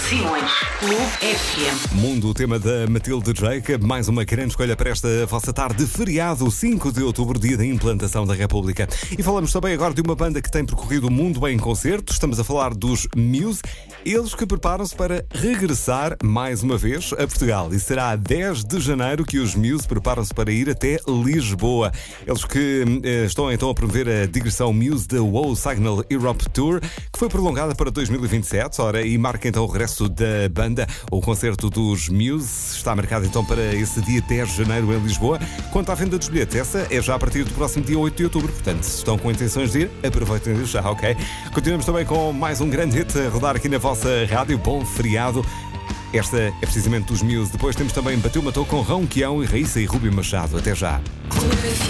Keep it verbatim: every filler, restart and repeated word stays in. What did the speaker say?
Simões, Clube F M. Mundo, o tema da Matilde Jacob, mais uma grande escolha para esta vossa tarde de feriado, cinco de outubro, dia da implantação da República. E falamos também agora de uma banda que tem percorrido o mundo em concertos. Estamos a falar dos Muse, eles que preparam-se para regressar mais uma vez a Portugal. E será a dez de janeiro que os Muse preparam-se para ir até Lisboa. Eles que eh, estão então a promover a digressão Muse da Wow Signal Europe Tour, que foi prolongada para dois mil e vinte e sete, ora, e marca então o regresso da banda. O concerto dos Muse está marcado então para esse dia dez de janeiro em Lisboa. Quanto à venda dos bilhetes, essa é já a partir do próximo dia oito de outubro. Portanto, se estão com intenções de ir, aproveitem já, ok? Continuamos também com mais um grande hit a rodar aqui na vossa rádio. Bom feriado. Esta é precisamente dos Muse. Depois temos também Bateu Matou com Ronquião e Raíssa e Rubio Machado. Até já.